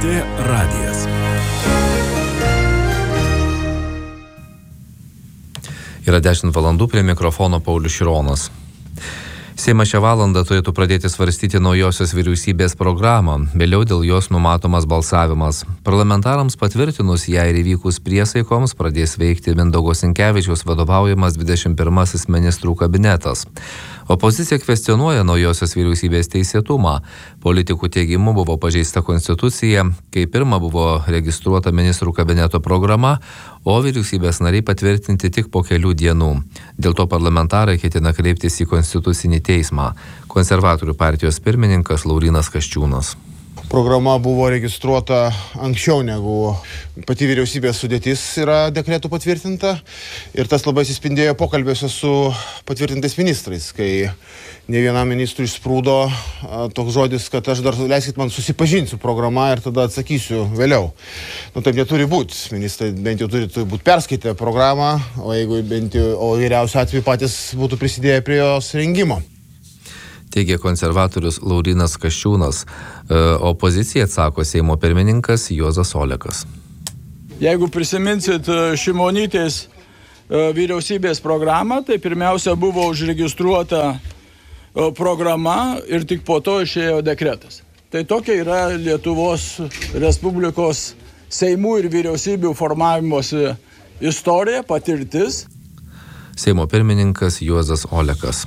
LRT radijas. Yra 10 valandų, prie mikrofono Paulius Šironas. Seimas šią valandą turėtų pradėti svarstyti naujosios vyriausybės programą, vėliau dėl jos numatomas balsavimas. Parlamentarams patvirtinus ją ir įvykus priesaikoms pradės veikti Mindaugo Sinkevičiaus vadovaujamas 21 ministrų kabinetas. Opozicija kvestionuoja naujosios vyriausybės teisėtumą. Politikų teigimu buvo pažeista konstitucija, kai pirma buvo registruota ministrų kabineto programa, o vyriausybės nariai patvirtinti tik po kelių dienų. Dėl to parlamentarai ketina kreiptis į konstitucinį teismą. Konservatorių partijos pirmininkas Laurynas Kasčiūnas. Programa buvo registruota anksčiau negu pati vyriausybės sudėtis yra dekretų patvirtinta ir tas labai atsispindėjo pokalbiuose su patvirtintais ministrais, kai ne vienam ministrui išsprūdo toks žodis, kad aš dar leiskit man susipažinti su programa ir tada atsakysiu vėliau. Taip neturi būti. Ministrai bent jau turi būti perskaitę programą, o jeigu o vyriausiu atveju patys būtų prisidėję prie jos rengimo. Teigė konservatorius Laurynas Kasčiūnas. Opozicija atsako Seimo pirmininkas Juozas Olekas. Jeigu prisiminsit Šimonytės vyriausybės programą, tai pirmiausia buvo užregistruota programa ir tik po to išėjo dekretas. Tai tokia yra Lietuvos Respublikos Seimų ir vyriausybių formavimosi istorija, patirtis. Seimo pirmininkas Juozas Olekas.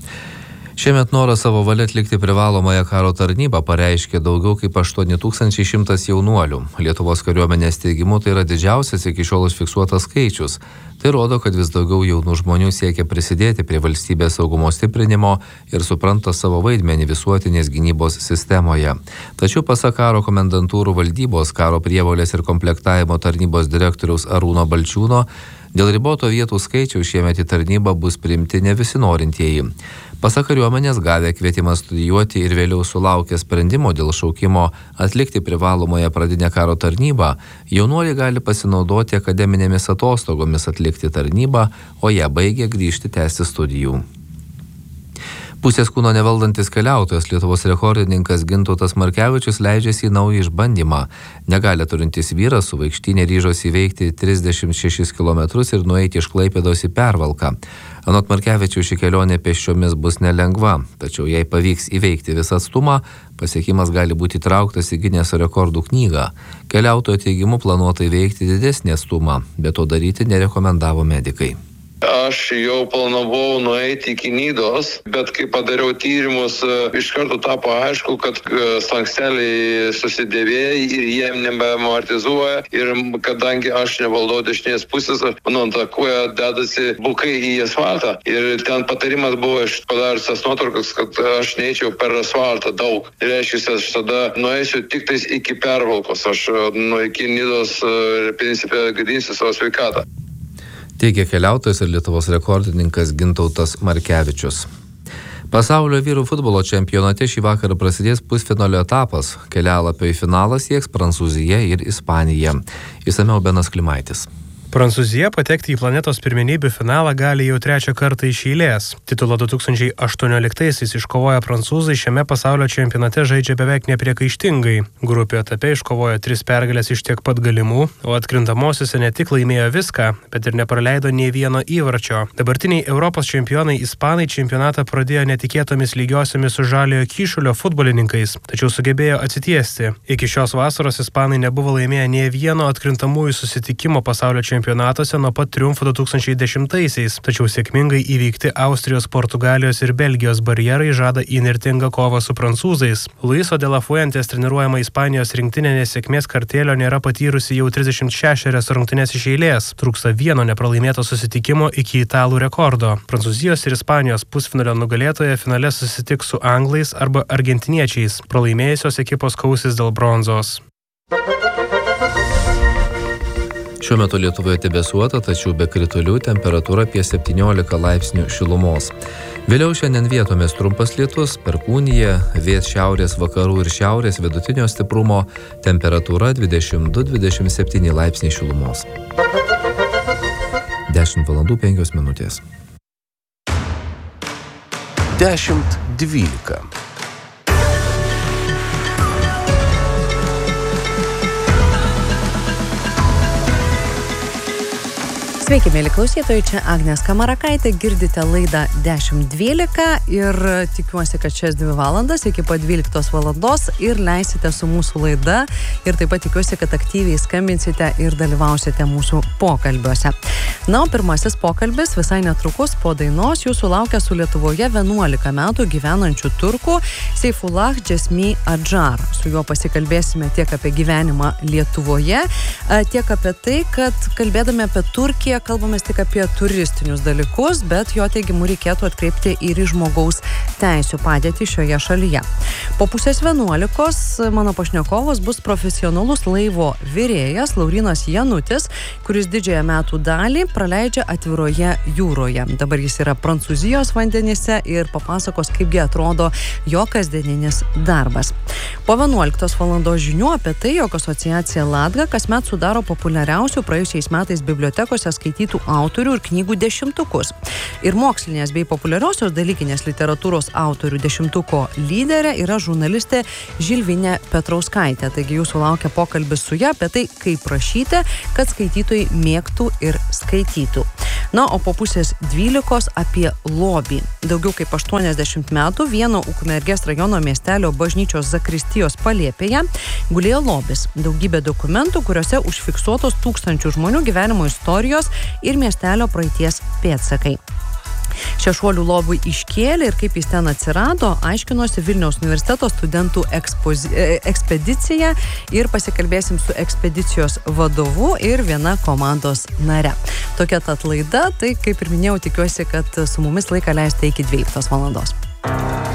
Šiemet norą savo valia atlikti privalomąją karo tarnybą pareiškė daugiau kaip 8100 jaunuolių. Lietuvos kariuomenės teigimu tai yra didžiausias iki šiol užfiksuotas skaičius. Tai rodo, kad vis daugiau jaunų žmonių siekia prisidėti prie valstybės saugumo stiprinimo ir supranta savo vaidmenį visuotinės gynybos sistemoje. Tačiau pasak karo komendantūrų valdybos, karo prievolės ir komplektavimo tarnybos direktoriaus Arūno Balčiūno, dėl riboto vietų skaičiaus šiemet į tarnybą bus priimti ne visi norintieji. Pasak kariuomenės, gavę kvietimą studijuoti ir vėliau sulaukę sprendimo dėl šaukimo atlikti privalomąją pradinę karo tarnybą, jaunuoliai gali pasinaudoti akademinėmis atostogomis atlikti tarnybą, o ją baigę grįžti tęsti studijų. Pusės kūno nevaldantis keliautojas Lietuvos rekordininkas Gintautas Markevičius leidžiasi į naują išbandymą. Negalią turintis vyras su vaikštynė ryžosi įveikti 36 km ir nueiti iš Klaipėdos į Pervalką. Anot Markevičiaus ši kelionė pėsčiomis bus nelengva, tačiau jei pavyks įveikti visą atstumą, pasiekimas gali būti įtrauktas į Gineso rekordų knygą. Keliautojo teigimu planuota įveikti didesnį atstumą, bet to daryti nerekomendavo medikai. Aš jau planavau nueiti iki Nidos, bet kai padariau tyrimus, iš karto tapo aišku, kad slanksteliai susidėvėja ir jie nebeamortizuoja. Ir kadangi aš nevaldau dešinės pusės, mano koja dedasi bukai į asfaltą. Ir ten patarimas buvo, aš padaręs tas nuotraukas, kad aš neįčiau per asfaltą daug. Ir reiškia, aš tada nueisiu tik tais iki Pervalkos. Aš iki Nidos principė gadinsiu savo sveikatą. Teigė keliautojas ir Lietuvos rekordininkas Gintautas Markevičius. Pasaulio vyrų futbolo čempionate šį vakarą prasidės pusfinalio etapas. Kelialapio į finalą sieks Prancūzija ir Ispanija. Išsamiau Benas Klimaitis. Prancūzija patekti į planetos pirmenybių finalą gali jau trečią kartą iš eilės. Titulą 2018-aisiais iškovoję prancūzai šiame pasaulio čempionate žaidžia beveik nepriekaištingai. Grupių etape iškovojo 3 pergalės iš tiek pat galimų, o atkrintamosiose ne tik laimėjo viską, bet ir nepraleido nei vieno įvarčio. Dabartiniai Europos čempionai ispanai čempionatą pradėjo netikėtomis lygiosiomis su Žaliojo Kyšulio futbolininkais, tačiau sugebėjo atsitiesti. Iki šios vasaros ispanai nebuvo laimėję nei vieno atkrintamųjų susitikimo pasaulio čempionatuose nuo pat triumfo 2010-aisiais, tačiau sėkmingai įveikti Austrijos, Portugalijos ir Belgijos barjerai žada įnirtingą kovą su prancūzais. Luiso de la Fuentes treniruojama Ispanijos rinktinė nesėkmės kartėlio nėra patyrusi jau 36 rungtynes iš eilės. Trūksta vieno nepralaimėto susitikimo iki italų rekordo. Prancūzijos ir Ispanijos pusfinalio nugalėtoja finale susitiks su anglais arba argentiniečiais. Pralaimėjusios ekipos kausis dėl bronzos. Šiuo metu Lietuvoje debesuota, tačiau be kritulių, temperatūra apie 17 laipsnių šilumos. Vėliau šiandien vietomis trumpas lietus, perkūnija, vėjas šiaurės, vakarų ir šiaurės vidutinio stiprumo, temperatūra 22-27 laipsniai šilumos. 10 valandų 5 minutės. 10:12. Sveiki, mėly klausytojai, čia Agnė Skamarakaitė, girdite laidą 10.12 ir tikiuosi, kad šias 2 valandas iki pat 12 valandos ir leisite su mūsų laida ir taip pat tikiuosi, kad aktyviai skambinsite ir dalyvausite mūsų pokalbiuose. Na, o pirmasis pokalbis visai netrukus po dainos jūsų laukia su Lietuvoje 11 metų gyvenančiu turku Seifullah Jasmi Adžar. Su juo pasikalbėsime tiek apie gyvenimą Lietuvoje, tiek apie tai, kad kalbėdami apie Turkiją kalbame tik apie turistinius dalykus, bet jo teigimu reikėtų atkreipti ir į žmogaus teisių padėtį šioje šalyje. Po 10:30 mano pašnekovas bus profesionalus laivo virėjas Laurynas Janutis, kuris didžiąją metų dalį praleidžia atviroje jūroje. Dabar jis yra Prancūzijos vandenyse ir papasakos, kaipgi atrodo jo kasdieninis darbas. Po 11 valandos žinių apie tai, jog asociacija Latga kasmet sudaro populiariausių praėjusiais metais bibliotekose skaitytų autorių ir knygų dešimtukus. Ir mokslinės bei populiariosios dalykinės literatūros autorių dešimtuko lyderė yra žurnalistė Žilvinė Petrauskaitė. Taigi jūsų laukia pokalbis su ja apie tai, kaip rašyti, kad skaitytojai mėgtų ir skaitytų. Na, o po 11:30 apie lobį. Daugiau kaip 80 metų vieno Ukmergės rajono miestelio bažnyčios zakristijos palėpėje gulėjo lobis. Daugybė dokumentų, kuriuose užfiksuotos tūkstančių žmonių gyvenimo istorijos ir miestelio praeities pėdsakai. Šešuolių lobui iškėlė ir kaip jis ten atsirado, aiškinosi Vilniaus universiteto studentų ekspedicija ir pasikalbėsim su ekspedicijos vadovu ir viena komandos nare. Tokia tad laida, tai kaip ir minėjau, tikiuosi, kad su mumis laiką leisite iki 12 valandos.